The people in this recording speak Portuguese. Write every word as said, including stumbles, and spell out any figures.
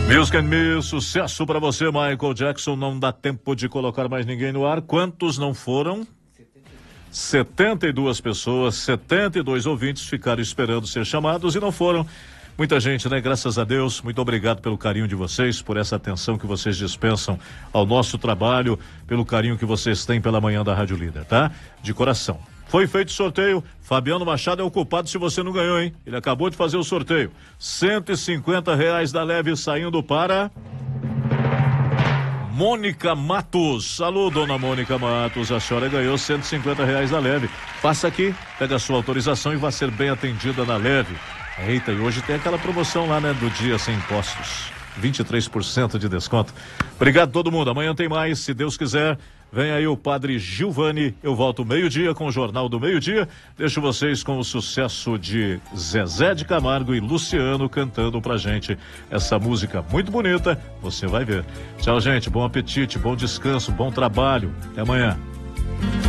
Music and Me, sucesso pra você, Michael Jackson. Não dá tempo de colocar mais ninguém no ar. Quantos não foram? setenta e duas pessoas, setenta e dois ouvintes ficaram esperando ser chamados e não foram. Muita gente, né? Graças a Deus. Muito obrigado pelo carinho de vocês, por essa atenção que vocês dispensam ao nosso trabalho, pelo carinho que vocês têm pela manhã da Rádio Líder, tá? De coração. Foi feito o sorteio. Fabiano Machado é o culpado se você não ganhou, hein? Ele acabou de fazer o sorteio. cento e cinquenta reais da Leve saindo para Mônica Matos. Alô, dona Mônica Matos. A senhora ganhou cento e cinquenta reais da Leve. Passa aqui, pega a sua autorização e vai ser bem atendida na Leve. Eita, e hoje tem aquela promoção lá, né? Do dia sem impostos. vinte e três por cento de desconto. Obrigado a todo mundo. Amanhã tem mais, se Deus quiser. Vem aí o Padre Gilvani. Eu volto meio-dia com o Jornal do Meio-Dia. Deixo vocês com o sucesso de Zezé de Camargo e Luciano cantando pra gente essa música muito bonita. Você vai ver. Tchau, gente. Bom apetite, bom descanso, bom trabalho. Até amanhã.